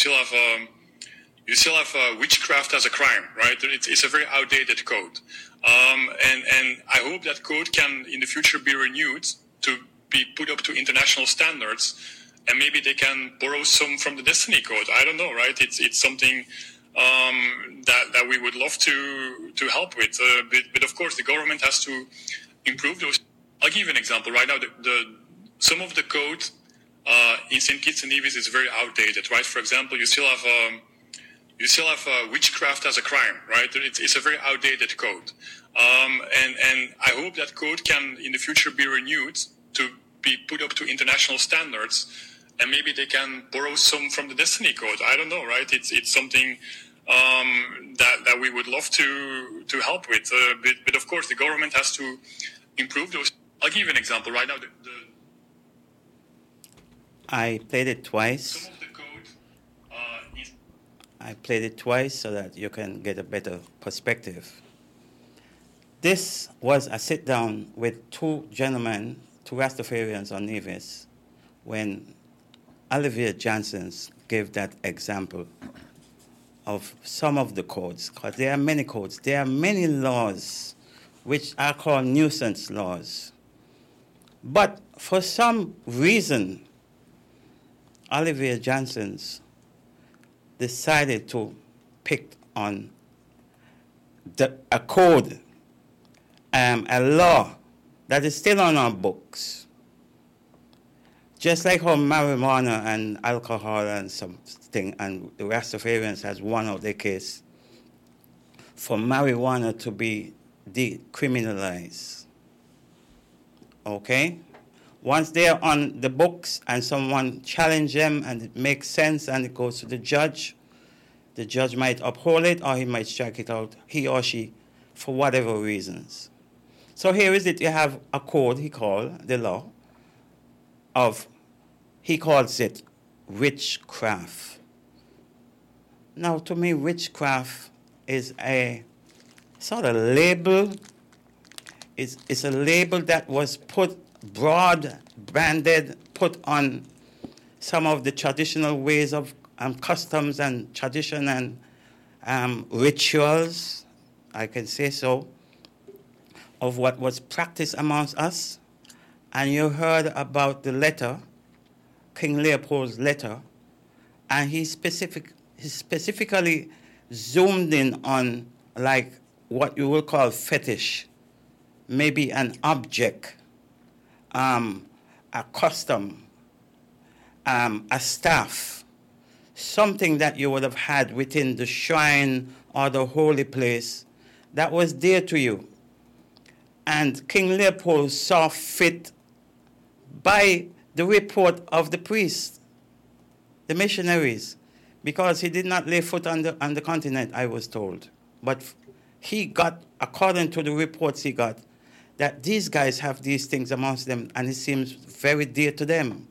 you still have witchcraft as a crime, right? It's a very outdated code, and I hope that code can in the future be renewed to be put up to international standards, and maybe they can borrow some from the Destiny Code. I don't know, right? It's something that we would love to help with, but of course the government has to improve those. I'll give you an example. Right now, some of the code in St. Kitts and Nevis is very outdated, right? For example, you still have witchcraft as a crime, right? It's a very outdated code, and I hope that code can in the future be renewed to be put up to international standards, and maybe they can borrow some from the Destiny Code. I don't know, right? It's something that we would love to help with, but of course the government has to improve those. I'll give you an example. Right now, I played it twice. Some of the code I played it twice so that you can get a better perspective. This was a sit-down with two gentlemen, two Rastafarians on Nevis, when Olivier Janssens gave that example of some of the codes, because there are many codes. There are many laws which are called nuisance laws. But for some reason, Olivier Janssens decided to pick on a code, a law that is still on our books. Just like how marijuana and alcohol and something, and the Rastafarians has won out their case for marijuana to be decriminalized. Okay? Once they're on the books and someone challenges them and it makes sense and it goes to the judge might uphold it or he might strike it out, he or she, for whatever reasons. So here is it, you have a code he called the law of, he calls it witchcraft. Now to me, witchcraft is a sort of label. It's a label that was put branded, put on some of the traditional ways of customs and tradition and rituals, I can say so, of what was practiced amongst us. And you heard about the letter, King Leopold's letter, and he specifically zoomed in on like what you will call fetish, maybe an object, a custom, a staff, something that you would have had within the shrine or the holy place that was dear to you. And King Leopold saw fit by the report of the priests, the missionaries, because he did not lay foot on the continent, I was told. But he got, according to the reports he got, that these guys have these things amongst them, and it seems very dear to them.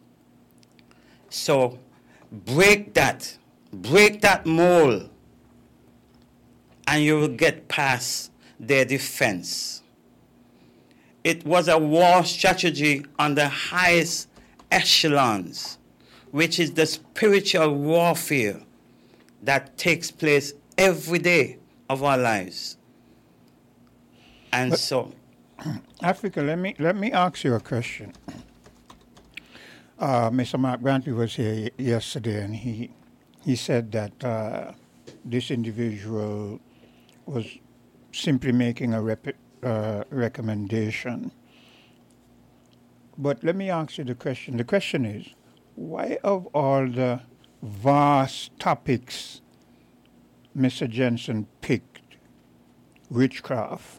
So break that mold, and you will get past their defense. It was a war strategy on the highest echelons, which is the spiritual warfare that takes place every day of our lives. And but, so... Africa, let me ask you a question. Mr. Mark Brantley was here yesterday, and he said that this individual was simply making a recommendation. But let me ask you the question. The question is, why of all the vast topics Mr. Jensen picked witchcraft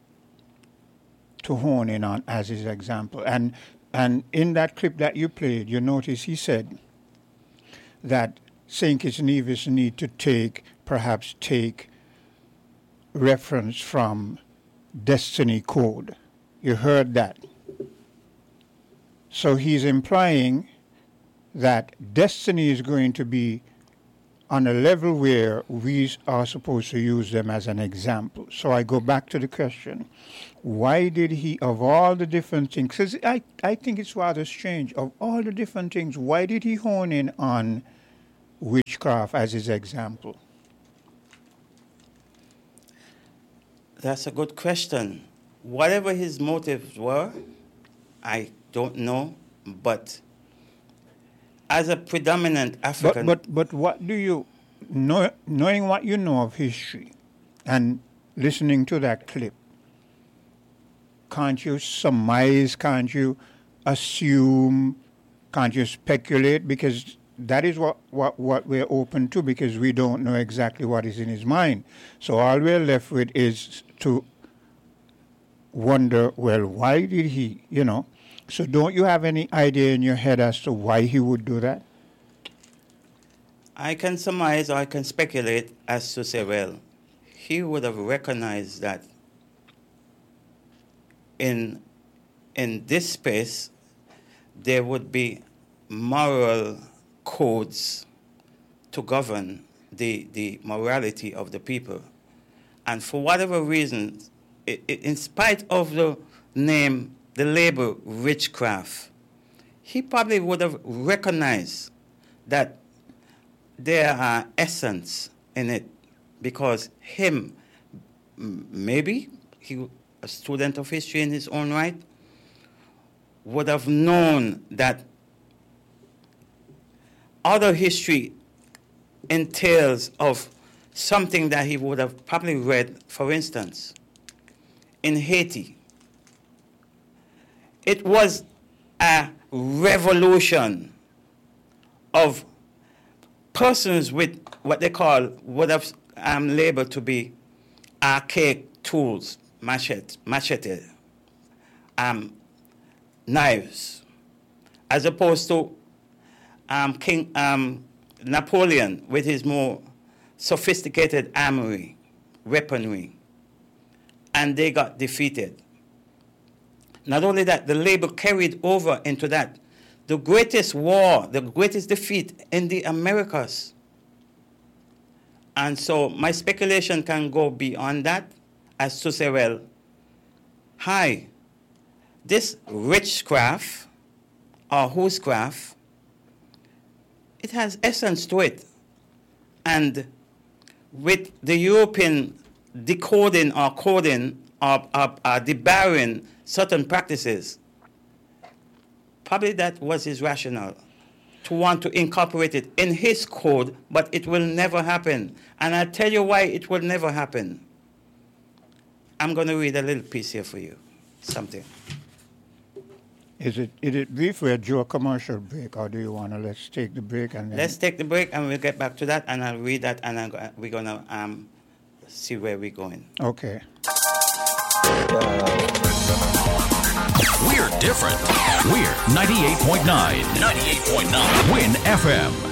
to hone in on as his example? And in that clip that you played, you notice he said that St. Kitts and Nevis need to perhaps take reference from Destiny Code. You heard that. So he's implying that Destiny is going to be on a level where we are supposed to use them as an example. So I go back to the question, why did he, of all the different things, because I think it's rather strange, of all the different things, why did he hone in on witchcraft as his example? That's a good question. Whatever his motives were, I don't know, but as a predominant African... But what do you, knowing what you know of history and listening to that clip, can't you surmise, can't you assume, can't you speculate? Because that is what we're open to, because we don't know exactly what is in his mind. So all we're left with is to wonder, well, why did he, So don't you have any idea in your head as to why he would do that? I can surmise or I can speculate as to say, well, he would have recognized that in this space there would be moral codes to govern the morality of the people. And for whatever reason, in spite of the name, the label witchcraft, he probably would have recognized that there are essence in it, because maybe he, a student of history in his own right, would have known that other history entails of something that he would have probably read. For instance, in Haiti, it was a revolution of persons with what they would have labeled to be archaic tools, machete, knives, as opposed to King Napoleon with his more sophisticated armory, weaponry, and they got defeated. Not only that, the label carried over into that. The greatest war, the greatest defeat in the Americas. And so my speculation can go beyond that as to say, well, hi, this witchcraft or whosecraft, it has essence to it. And with the European decoding or coding or debarring certain practices, probably that was his rationale, to want to incorporate it in his code, but it will never happen. And I'll tell you why it will never happen. I'm going to read a little piece here for you, something. Is it brief? We'll do a commercial break, or do you want to let's take the break and then... Let's take the break and we'll get back to that, and I'll read that, and we're going to see where we're going. Okay. We're different. We're 98.9. 98.9. Win FM.